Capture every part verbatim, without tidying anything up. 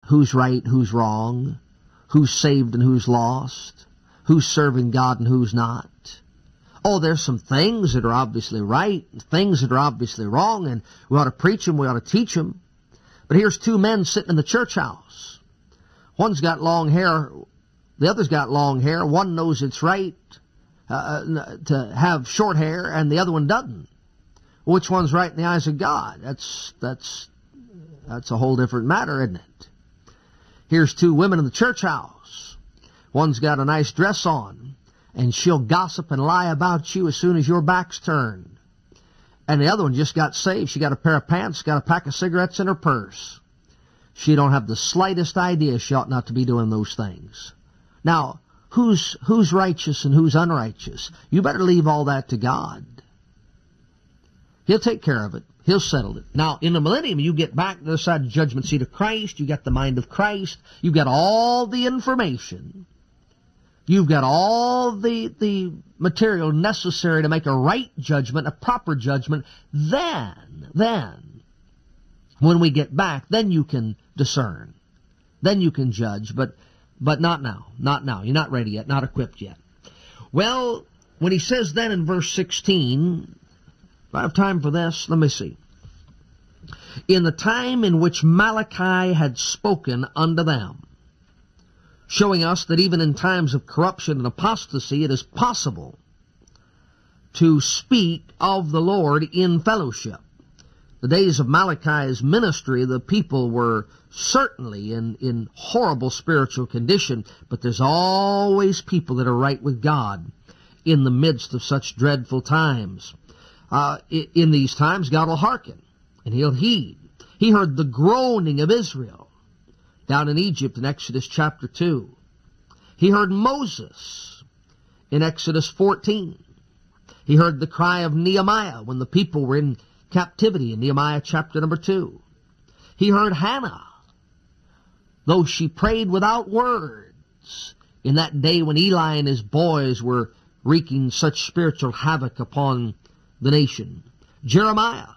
who's right, who's wrong, who's saved and who's lost, who's serving God and who's not. Oh, there's some things that are obviously right, things that are obviously wrong, and we ought to preach them, we ought to teach them. But here's two men sitting in the church house. One's got long hair, the other's got long hair. One knows it's right uh, to have short hair, and the other one doesn't. Which one's right in the eyes of God? That's, that's, that's a whole different matter, isn't it? Here's two women in the church house. One's got a nice dress on, and she'll gossip and lie about you as soon as your back's turned. And the other one just got saved. She got a pair of pants, got a pack of cigarettes in her purse. She don't have the slightest idea she ought not to be doing those things. Now, who's, who's righteous and who's unrighteous? You better leave all that to God. He'll take care of it. He'll settle it. Now, in the millennium, you get back to the side of the judgment seat of Christ. You got the mind of Christ. You've got all the information. You've got all the, the material necessary to make a right judgment, a proper judgment. Then, then, when we get back, then you can discern. Then you can judge, but, but not now. Not now. You're not ready yet, not equipped yet. Well, when he says then in verse sixteen... Do I have time for this? Let me see. In the time in which Malachi had spoken unto them, showing us that even in times of corruption and apostasy it is possible to speak of the Lord in fellowship. The days of Malachi's ministry, the people were certainly in, in horrible spiritual condition, but there's always people that are right with God in the midst of such dreadful times. Uh, in these times, God will hearken, and He'll heed. He heard the groaning of Israel down in Egypt in Exodus chapter two. He heard Moses in Exodus fourteen. He heard the cry of Nehemiah when the people were in captivity in Nehemiah chapter number two. He heard Hannah, though she prayed without words, in that day when Eli and his boys were wreaking such spiritual havoc upon the nation. Jeremiah,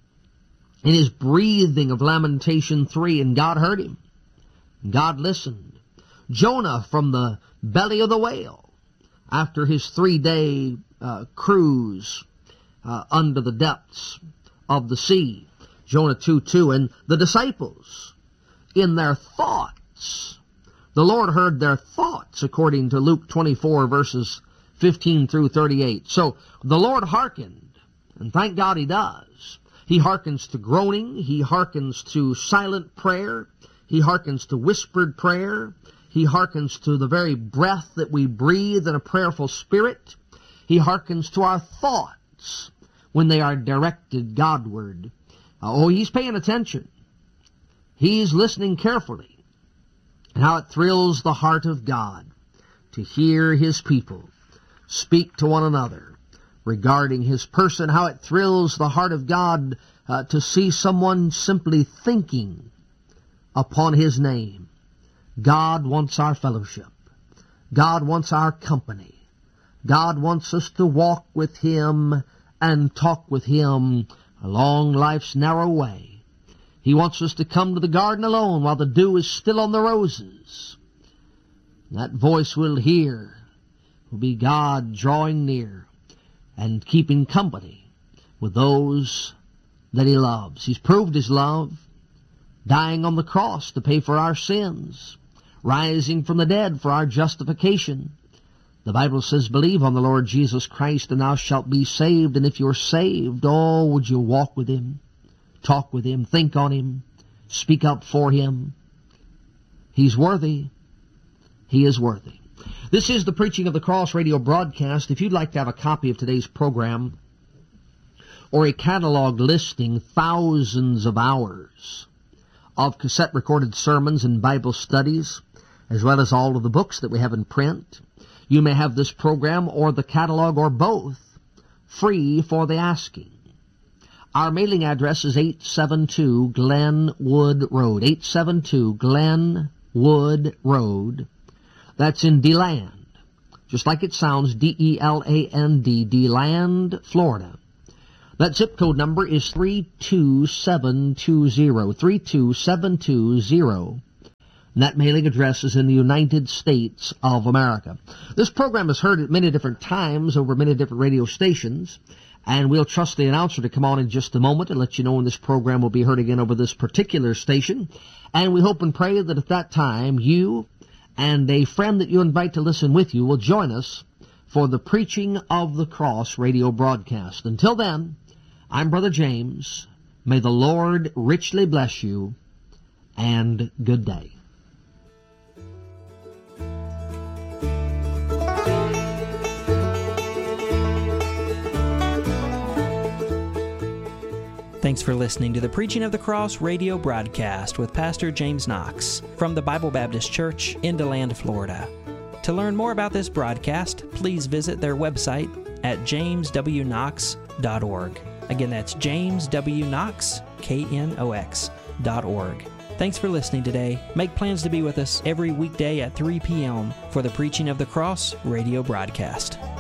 in his breathing of Lamentation three, and God heard him. God listened. Jonah from the belly of the whale, after his three-day uh, cruise uh, under the depths of the sea. Jonah two two. And the disciples, in their thoughts, the Lord heard their thoughts, according to Luke twenty-four, verses fifteen through thirty-eight. So the Lord hearkened. And thank God He does. He hearkens to groaning. He hearkens to silent prayer. He hearkens to whispered prayer. He hearkens to the very breath that we breathe in a prayerful spirit. He hearkens to our thoughts when they are directed Godward. Oh, He's paying attention. He's listening carefully. And how it thrills the heart of God to hear His people speak to one another regarding His person, how it thrills the heart of God uh, to see someone simply thinking upon His name. God wants our fellowship. God wants our company. God wants us to walk with Him and talk with Him along life's narrow way. He wants us to come to the garden alone while the dew is still on the roses. That voice we'll hear will be God drawing near and keeping company with those that He loves. He's proved His love, dying on the cross to pay for our sins, rising from the dead for our justification. The Bible says, believe on the Lord Jesus Christ, and thou shalt be saved. And if you're saved, oh, would you walk with Him, talk with Him, think on Him, speak up for Him. He's worthy. He is worthy. This is the Preaching of the Cross radio broadcast. If you'd like to have a copy of today's program or a catalog listing thousands of hours of cassette recorded sermons and Bible studies, as well as all of the books that we have in print, you may have this program or the catalog or both free for the asking. Our mailing address is eight seventy-two Glenwood Road, eight seventy-two Glenwood Road. That's in DeLand, just like it sounds, D E L A N D, DeLand, Florida. That zip code number is three two seven two zero, three two seven two zero. And that mailing address is in the United States of America. This program is heard at many different times over many different radio stations, and we'll trust the announcer to come on in just a moment and let you know when this program will be heard again over this particular station. And we hope and pray that at that time you and a friend that you invite to listen with you will join us for the Preaching of the Cross radio broadcast. Until then, I'm Brother James. May the Lord richly bless you, and good day. Thanks for listening to the Preaching of the Cross radio broadcast with Pastor James Knox from the Bible Baptist Church in DeLand, Florida. To learn more about this broadcast, please visit their website at james w knox dot org. Again, that's james w knox, K N O X, dot org. Thanks for listening today. Make plans to be with us every weekday at three p.m. for the Preaching of the Cross radio broadcast.